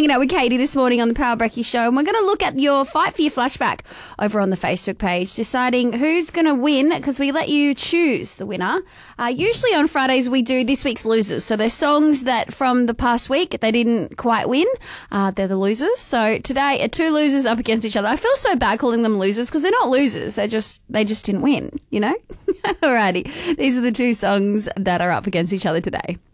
hanging out with Katie this morning on the Power Brecky Show, and we're going to look at your Fight for Your Flashback over on the Facebook page, deciding who's going to win because we let you choose the winner. Usually on Fridays we do this week's losers. So there's songs that from the past week they didn't quite win. They're the losers. So today, two losers up against each other. I feel so bad calling them losers because they're not losers. They just didn't win, you know? Alrighty. These are the two songs that are up against each other today.